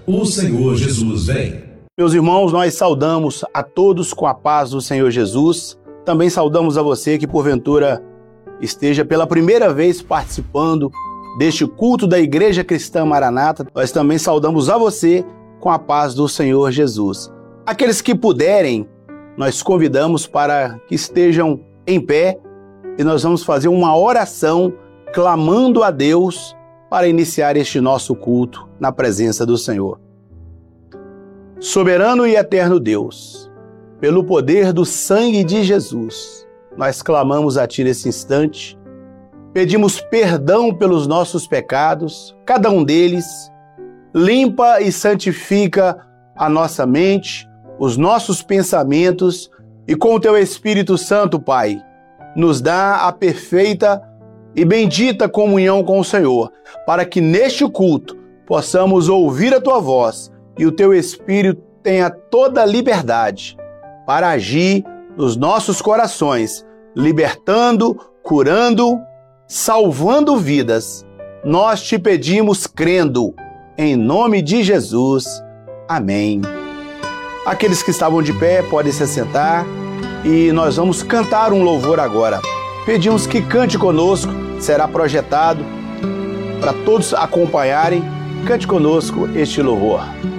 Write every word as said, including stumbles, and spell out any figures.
O Senhor Jesus vem. Meus irmãos, nós saudamos a todos com a paz do Senhor Jesus. Também saudamos a você que porventura esteja pela primeira vez participando deste culto da Igreja Cristã Maranata. Nós também saudamos a você com a paz do Senhor Jesus. Aqueles que puderem, nós convidamos para que estejam em pé e nós vamos fazer uma oração clamando a Deus para iniciar este nosso culto na presença do Senhor. Soberano e eterno Deus, pelo poder do sangue de Jesus, nós clamamos a Ti nesse instante, pedimos perdão pelos nossos pecados, cada um deles, limpa e santifica a nossa mente, os nossos pensamentos e com o Teu Espírito Santo, Pai, nos dá a perfeita e bendita comunhão com o Senhor, para que neste culto possamos ouvir a Tua voz e o Teu Espírito tenha toda a liberdade para agir nos nossos corações, libertando, curando, salvando vidas. Nós Te pedimos crendo, em nome de Jesus. Amém. Aqueles que estavam de pé podem se assentar e nós vamos cantar um louvor agora. Pedimos que cante conosco, será projetado para todos acompanharem. Cante conosco este louvor.